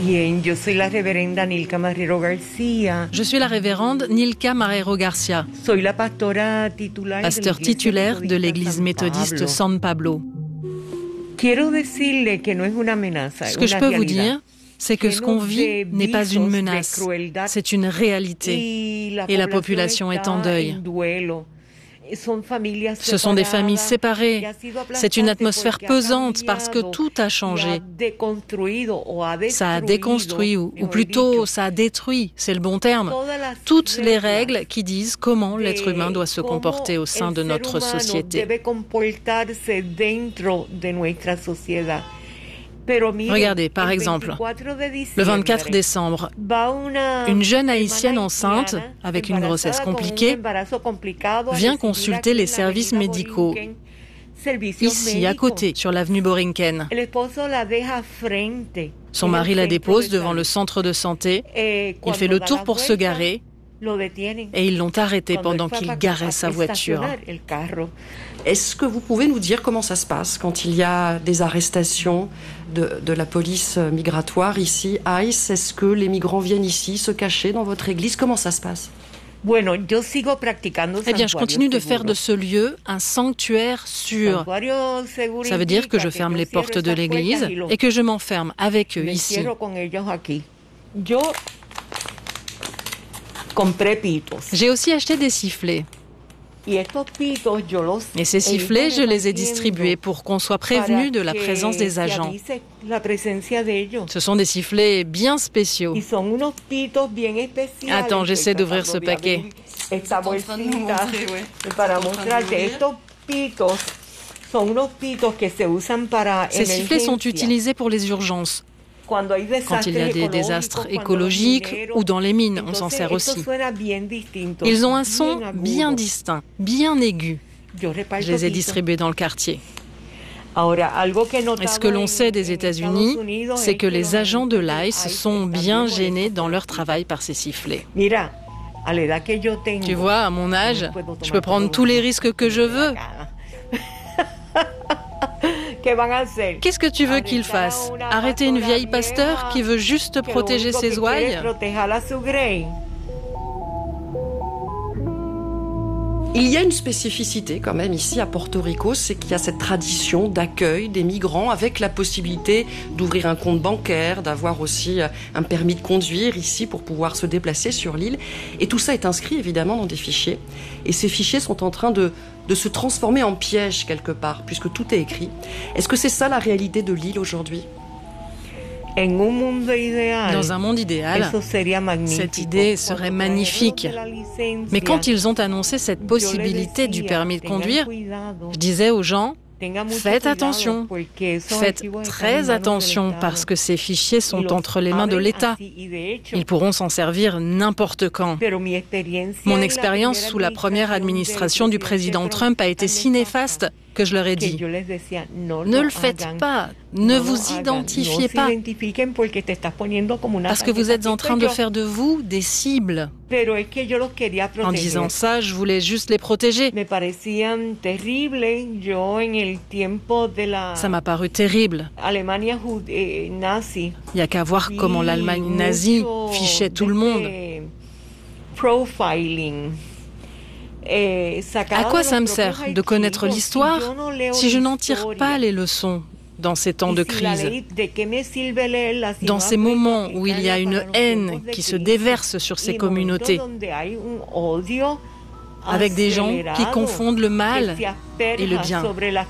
Bien, yo soy la reverenda Nilka Marrero García. Je suis la révérende Nilka Marrero García, Soy la pastora titular pasteur titulaire de l'église méthodiste San Pablo. Quiero decirle que no es una amenaza, Ce que je peux vous dire, c'est que ce qu'on vit n'est pas une menace, c'est une réalité. Et la population est en deuil. Ce sont des familles séparées. C'est une atmosphère pesante parce que tout a changé. Ça a déconstruit, ou plutôt ça a détruit, c'est le bon terme, toutes les règles qui disent comment l'être humain doit se comporter au sein de notre société. Regardez, par exemple, le 24 décembre, une jeune haïtienne enceinte, avec une grossesse compliquée, vient consulter les services médicaux, ici, à côté, sur l'avenue Borinquen. Son mari la dépose devant le centre de santé, il fait le tour pour se garer, et ils l'ont arrêté pendant qu'il garait sa voiture. Est-ce que vous pouvez nous dire comment ça se passe quand il y a des arrestations de la police migratoire ici, ICE? Est-ce que les migrants viennent ici se cacher dans votre église? Comment ça se passe? Eh bien, je continue de faire de ce lieu un sanctuaire sûr. Ça veut dire que je ferme les portes de l'église et que je m'enferme avec eux ici. J'ai aussi acheté des sifflets. Et ces sifflets, je les ai distribués pour qu'on soit prévenu de la présence des agents. Ce sont des sifflets bien spéciaux. Attends, j'essaie d'ouvrir ce paquet. Ces sifflets sont utilisés pour les urgences. Quand il y a des désastres écologiques ou dans les mines, on s'en sert aussi. Ils ont un son bien distinct, bien aigu. Je les ai distribués dans le quartier. Et ce que l'on sait des États-Unis, c'est que les agents de l'ICE sont bien gênés dans leur travail par ces sifflets. Tu vois, à mon âge, je peux prendre tous les risques que je veux. Qu'est-ce que tu veux qu'ils fassent? Arrêter une vieille pasteur qui veut juste protéger ses ouailles? Il y a une spécificité quand même ici à Porto Rico, c'est qu'il y a cette tradition d'accueil des migrants avec la possibilité d'ouvrir un compte bancaire, d'avoir aussi un permis de conduire ici pour pouvoir se déplacer sur l'île. Et tout ça est inscrit évidemment dans des fichiers. Et ces fichiers sont en train de se transformer en piège quelque part, puisque tout est écrit. Est-ce que c'est ça la réalité de l'île aujourd'hui? Dans un monde idéal, cette idée serait magnifique. Mais quand ils ont annoncé cette possibilité du permis de conduire, je disais aux gens, faites attention, faites très attention parce que ces fichiers sont entre les mains de l'État. Ils pourront s'en servir n'importe quand. Mon expérience sous la première administration du président Trump a été si néfaste que je leur ai dit, ne le faites pas, ne vous identifiez pas, parce que vous êtes en train de faire de vous des cibles. En disant ça, je voulais juste les protéger. Ça m'a paru terrible. Il n'y a qu'à voir comment l'Allemagne nazie fichait tout le monde. À quoi ça me sert de connaître l'histoire si je n'en tire pas les leçons dans ces temps de crise, dans ces moments où il y a une haine qui se déverse sur ces communautés, avec des gens qui confondent le mal et le bien.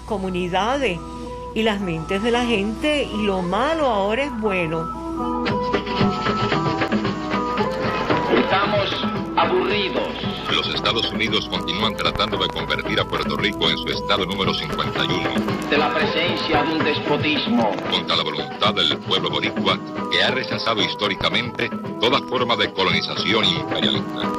Los Estados Unidos continúan tratando de convertir a Puerto Rico en su estado número 51. De la presencia de un despotismo. Contra la voluntad del pueblo boricua, que ha rechazado históricamente toda forma de colonización imperialista.